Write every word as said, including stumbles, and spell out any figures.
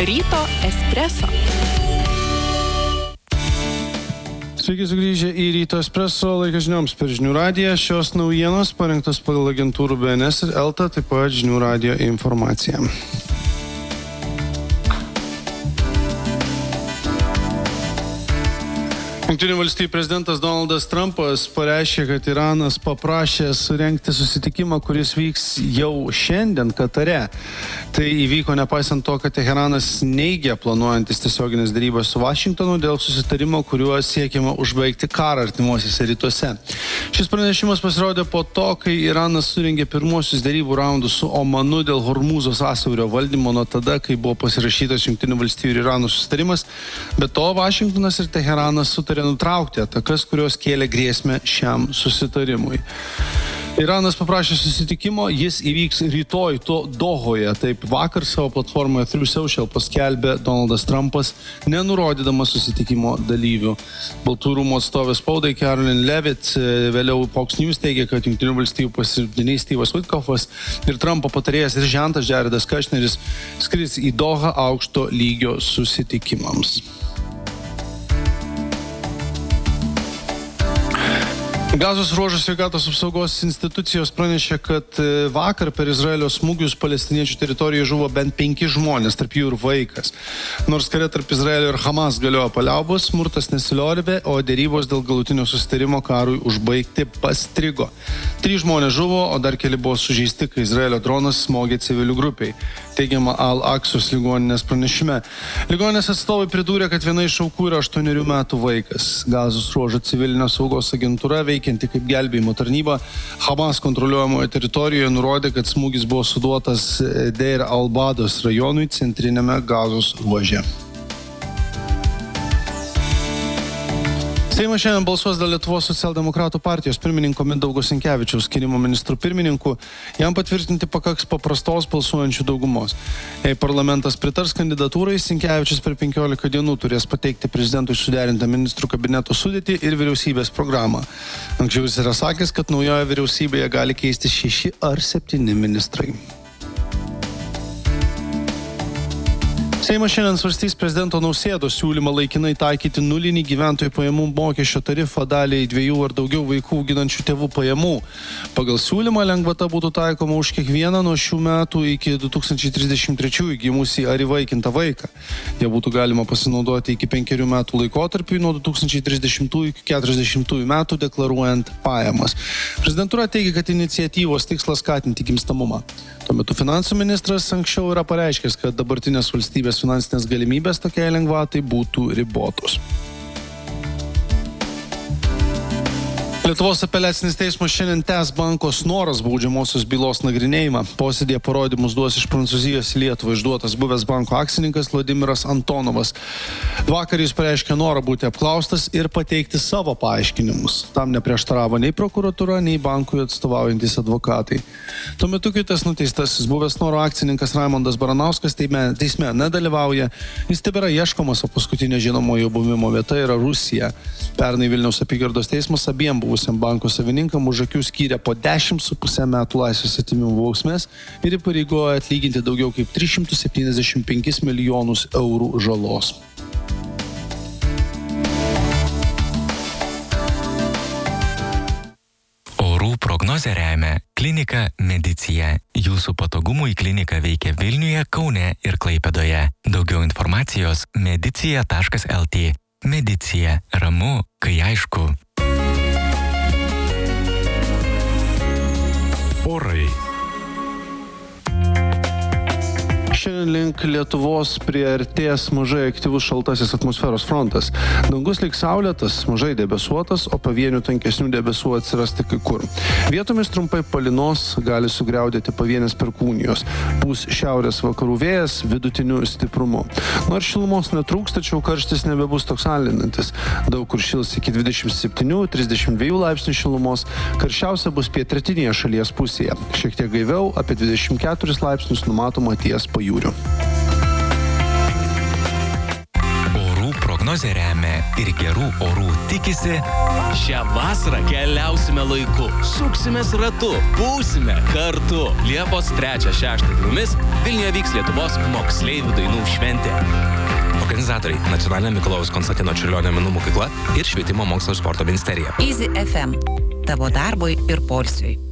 Ryto espreso. Sveiki sugrįžę į Ryto espreso, laikas žinioms per Žinių radiją. Šios naujienos parengtos pagal agentūrų B N S ir Elta, taip pat Žinių radijo informacija. Jungtinių valstijų prezidentas Donaldas Trumpas pareiškė, kad Iranas paprašė surengti susitikimą, kuris vyks jau šiandien Katare. Tai įvyko nepaisant to, kad Teheranas neigia planuojantis tiesioginės derybas su Vašingtonu dėl susitarimo, kuriuo siekiama užbaigti karą artimuosiuose rytuose. Šis pranešimas pasirodė po to, kai Iranas surengė pirmuosius derybų raundus su Omanu dėl Hormūzo sąsiaurio valdymo nuo tada, kai buvo pasirašytas Jungtinių valstijų ir Irano susitarimas. Be to, Vašingtonas ir Teheranas sutarė nutraukti atakas, kurios kėlė grėsmę šiam susitarimui. Iranas paprašė susitikimo, jis įvyks rytoj to Dohoje. Taip vakar savo platformoje Through Social paskelbė Donaldas Trumpas, nenurodydamas susitikimo dalyvių. Baltųjų rūmų atstovė spaudai Caroline Levitt vėliau Fox News teigė, kad Jungtinių valstijų pasiuntiniai Steve'as Witkoffas ir Trumpo patarėjas ir žentas Jaredas Kushneris skris į Dohą aukšto lygio susitikimams. Gazos ruožo sveikatos apsaugos institucijos pranešė, kad vakar per Izraelio smūgius palestiniečių teritorijoje žuvo bent penki žmonės, tarp jų ir vaikas. Nors kare tarp Izraelio ir Hamas galiojo paliaubos, smurtas nesiliovė, o derybos dėl galutinio susitarimo karui užbaigti pastrigo. Trys žmonės žuvo, o dar keli buvo sužeisti, kai Izraelio dronas smogė civilių grupiai, teigiama Al-Aqsos ligoninės pranešime. Ligoninės atstovai pridūrė, kad viena iš aukų yra aštuonerių metų vaikas. Gazos ruožo civilinio saugos agentūra veikianti kaip gelbėjimo tarnyba Hamas kontroliuojamoje teritorijoje nurodė, kad smūgis buvo suduotas Deir al-Bados rajonui centrinėme Gazos ruože. Seimas šiandien balsuos dėl Lietuvos socialdemokratų partijos pirmininko Mindaugo Sinkevičiaus skyrimo ministrų pirmininku. Jam patvirtinti pakaks paprastos balsuojančių daugumos. Jei parlamentas pritars kandidatūrai, Sinkevičius per penkiolika dienų turės pateikti prezidentui suderintą ministrų kabineto sudėtį ir vyriausybės programą. Anksčiau jis yra sakęs, kad naujoje vyriausybėje gali keisti šeši ar septyni ministrai. Seimas šiandien svarstys prezidento Nausėdos siūlymą laikinai taikyti nulinį gyventojų pajamų mokesčio tarifą daliai dviejų ar daugiau vaikų auginančių tėvų pajamų. Pagal siūlymą lengvata būtų taikoma už kiekvieną nuo šių metų iki du tūkstančiai trisdešimt trečiųjų gimusį ar įvaikintą vaiką. Jie būtų galima pasinaudoti iki penkerių metų laikotarpiui nuo du tūkstančiai trisdešimtųjų iki keturiasdešimtųjų metų deklaruojant pajamas. Prezidentūra teigia, kad iniciatyvos tikslas skatinti gimstamumą. Tuo metu finansų ministras anksčiau yra pareiškęs, kad dabartinės valstybės finansinės galimybės tokiai lengvatai būtų ribotos. Lietuvos apeliacinis teismas šiandien tęs banko Snoras baudžiamosios bylos nagrinėjimą. Posėdėje parodymus duos iš Prancūzijos į Lietuvą išduotas buvęs banko akcininkas Vladimiras Antonovas. Vakar jis pareiškė norą būti apklaustas ir pateikti savo paaiškinimus. Tam neprieštaravo nei prokuratūra, nei bankui atstovaujantis advokatai. Tuo metu kitas nuteistasis buvęs Snoro akcininkas Raimondas Baranauskas teisme, teisme nedalyvauja. Jis tebėra ieškomas, o paskutinė žinomojo buvimo vieta yra Rusija. Pernai Vilniaus apygardos teismas abiem buvusiam banko savininkam už akių skyrė po dešimt su puse metų laisvės atėmimo bausmės ir įpareigojo atlyginti daugiau kaip tris šimtus septyniasdešimt penkis milijonus eurų žalos. Orų prognozę remia Klinika Medicija. Jūsų patogumui klinika veikia Vilniuje, Kaune ir Klaipėdoje. Daugiau informacijos medicija taškas el tė. Medicija. Ramu, kai aišku. Orai. Šiandien link Lietuvos priartės mažai aktyvus šaltasis atmosferos frontas. Dangus lyg saulėtas, mažai debesuotas, o pavienių tankesnių debesų atsirasti kai kur. Vietomis trumpai palynos, gali sugriaudėti pavienės perkūnijos. Pūs šiaurės vakarų vėjas vidutiniu stiprumu. Nors šilumos netrūks, tačiau karštis nebebus toks alinantis. Daug kur šils iki dvidešimt septynių trisdešimt dviejų laipsnių šilumos. Karščiausia bus pietrytinėje šalies pusėje. Šiek tiek gaiviau, apie dvidešimt keturis laipsnius numatoma ties pajūriu. Orų prognozė. prognozę remia ir gerų orų tikisi. Šią vasarą keliausime laiku, suksimės ratu, būsime kartu. Liepos trečią šeštą dienomis Vilniuje vyks Lietuvos moksleivių dainų šventė. Organizatoriai – Nacionalinė Mikalojaus Konstantino Čiurlionio menų mokykla ir Švietimo mokslo ir sporto ministerija. Easy F M. Tavo darbui ir poilsiui.